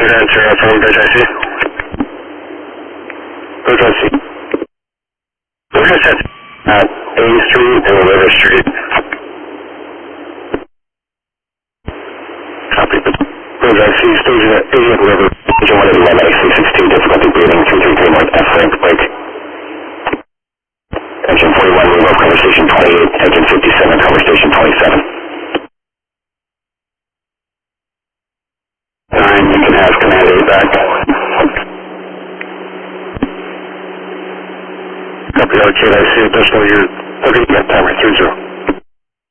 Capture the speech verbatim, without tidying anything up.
answer from Bridge I C. Bridge I C. Bridge I C. At A Street and River Street. Copy. Bridge I C, station at A and River. Engine one eighty-one, I C sixteen, difficulty breathing, two three three one, F rank, break. Engine forty-one, move up, conversation twenty-eight, engine fifty-seven, conversation twenty-seven. Nine, you can have command A back. Copy, okay, I see additional unit. Okay, you got timer, three zero.